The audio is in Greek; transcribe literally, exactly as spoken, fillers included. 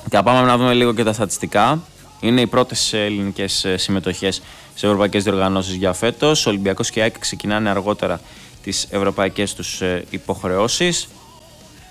Και πάμε να δούμε λίγο και τα στατιστικά. Είναι οι πρώτες ελληνικές συμμετοχές σε ευρωπαϊκές διοργανώσεις για φέτος. Ο Ολυμπιακός και η ΑΕΚ ξεκινάνε αργότερα τις ευρωπαϊκές τους υποχρεώσεις.